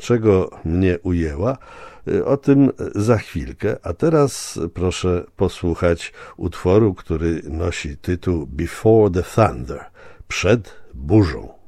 czego mnie ujęła, o tym za chwilkę, a teraz proszę posłuchać utworu, który nosi tytuł Before the Thunder, przed burzą.